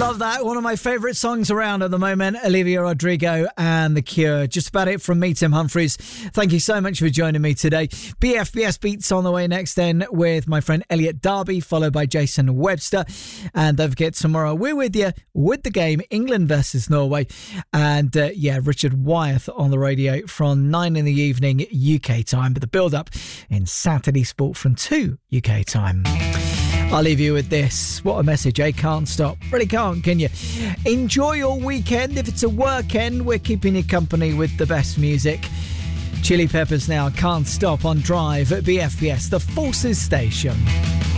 Love that. One of my favourite songs around at the moment, Olivia Rodrigo and The Cure. Just about it from me, Tim Humphries. Thank you so much for joining me today. BFBS Beats on the way next then with my friend Elliot Darby, followed by Jason Webster. And don't forget, tomorrow we're with you with the game England versus Norway. And Richard Wyeth on the radio from 9 in the evening UK time. But the build-up in Saturday Sport from 2 UK time. I'll leave you with this. What a message, eh? Can't stop. Really can't, can you? Enjoy your weekend. If it's a workend, we're keeping you company with the best music. Chili Peppers now, Can't Stop on Drive at BFBS, the Forces Station.